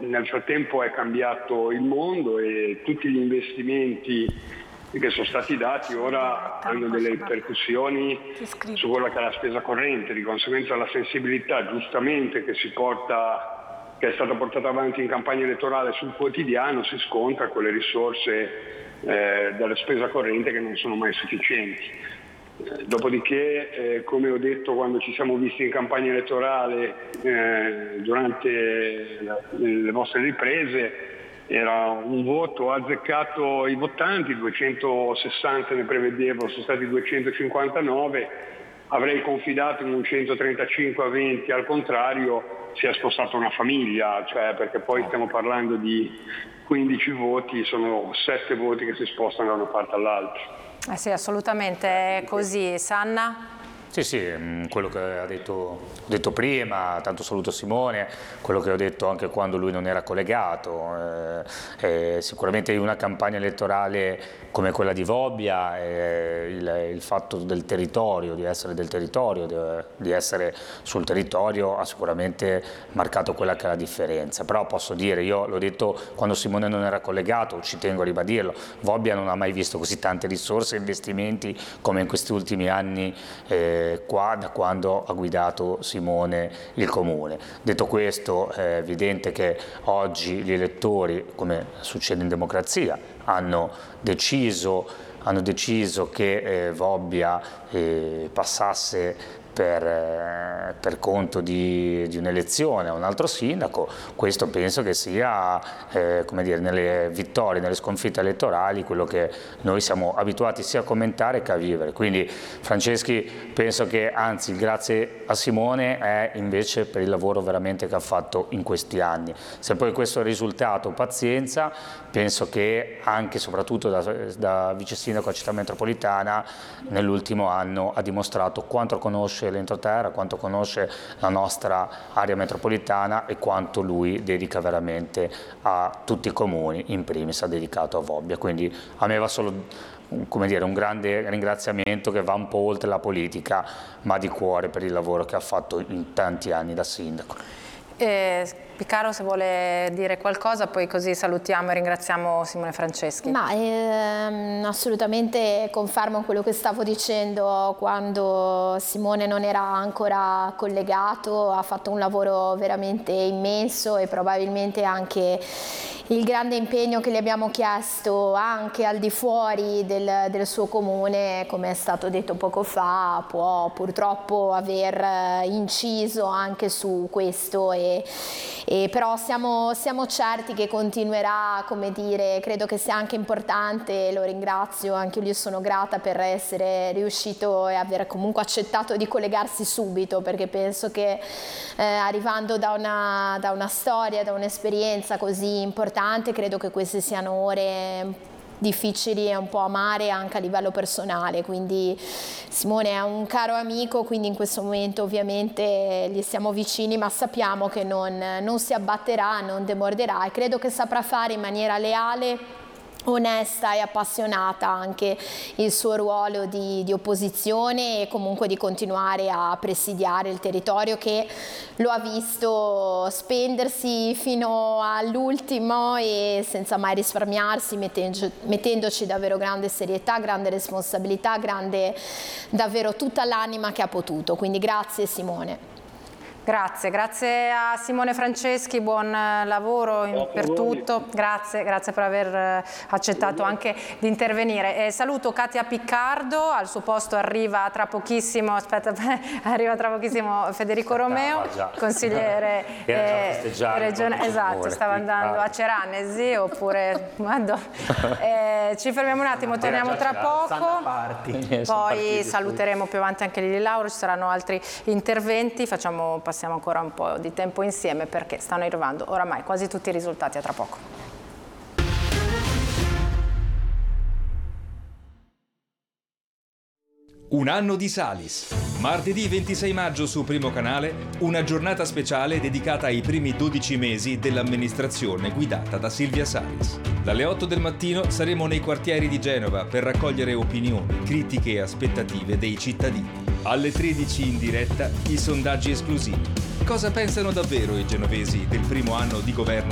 nel frattempo è cambiato il mondo e tutti gli investimenti che sono stati dati ora hanno delle ripercussioni su quella che è la spesa corrente, di conseguenza la sensibilità giustamente che è stata portata avanti in campagna elettorale sul quotidiano si scontra con le risorse della spesa corrente che non sono mai sufficienti. Dopodiché, come ho detto quando ci siamo visti in campagna elettorale durante le vostre riprese, era un voto azzeccato i votanti, 260 ne prevedevo, sono stati 259, avrei confidato in un 135-20, al contrario si è spostata una famiglia, cioè perché poi stiamo parlando di 15 voti, sono 7 voti che si spostano da una parte all'altra. Sì, assolutamente è così. Sanna? Sì, quello che ha detto prima, tanto saluto Simone, quello che ho detto anche quando lui non era collegato, sicuramente in una campagna elettorale come quella di Vobbia, il fatto del territorio, di essere sul territorio ha sicuramente marcato quella che è la differenza, però posso dire, io l'ho detto quando Simone non era collegato, ci tengo a ribadirlo, Vobbia non ha mai visto così tante risorse e investimenti come in questi ultimi anni qua da quando ha guidato Simone il comune. Detto questo è evidente che oggi gli elettori, come succede in democrazia, hanno deciso che Vobbia passasse per conto di un'elezione a un altro sindaco. Questo penso che sia come dire, nelle vittorie, nelle sconfitte elettorali quello che noi siamo abituati sia a commentare che a vivere. Quindi Franceschi penso che anzi il grazie a Simone è invece per il lavoro veramente che ha fatto in questi anni. Se poi questo è il risultato, pazienza, penso che anche e soprattutto da vice sindaco a Città Metropolitana nell'ultimo anno ha dimostrato quanto conosce l'entroterra, quanto conosce la nostra area metropolitana e quanto lui dedica veramente a tutti i comuni, in primis ha dedicato a Vobbia. Quindi a me va solo come dire, un grande ringraziamento che va un po' oltre la politica, ma di cuore per il lavoro che ha fatto in tanti anni da sindaco. Piccaro, se vuole dire qualcosa, poi così salutiamo e ringraziamo Simone Franceschi. Assolutamente confermo quello che stavo dicendo. Quando Simone non era ancora collegato ha fatto un lavoro veramente immenso e probabilmente anche il grande impegno che gli abbiamo chiesto anche al di fuori del suo comune, come è stato detto poco fa, può purtroppo aver inciso anche su questo però siamo certi che continuerà, come dire, credo che sia anche importante, lo ringrazio, anche io sono grata per essere riuscito e aver comunque accettato di collegarsi subito, perché penso che arrivando da una storia, da un'esperienza così importante, credo che queste siano ore difficili e un po' amare anche a livello personale, quindi Simone è un caro amico, quindi in questo momento ovviamente gli siamo vicini, ma sappiamo che non si abbatterà, non demorderà e credo che saprà fare in maniera leale, onesta e appassionata anche il suo ruolo di opposizione e comunque di continuare a presidiare il territorio che lo ha visto spendersi fino all'ultimo e senza mai risparmiarsi, mettendoci davvero grande serietà, grande responsabilità, davvero tutta l'anima che ha potuto, quindi grazie Simone. Grazie a Simone Franceschi, buon lavoro per tutto, grazie per aver accettato anche di intervenire. Saluto Katia Piccardo, al suo posto arriva tra pochissimo Federico Romeo, consigliere regionale, esatto, stava andando a Ceranesi oppure ci fermiamo un attimo, torniamo tra poco, poi saluteremo più avanti anche Lili Lauro, ci saranno altri interventi, passiamo ancora un po' di tempo insieme perché stanno arrivando oramai quasi tutti i risultati. A tra poco. Un anno di Salis. Martedì 26 maggio su Primo Canale, una giornata speciale dedicata ai primi 12 mesi dell'amministrazione guidata da Silvia Salis. Dalle 8 del mattino saremo nei quartieri di Genova per raccogliere opinioni, critiche e aspettative dei cittadini. Alle 13 in diretta i sondaggi esclusivi. Cosa pensano davvero i genovesi del primo anno di governo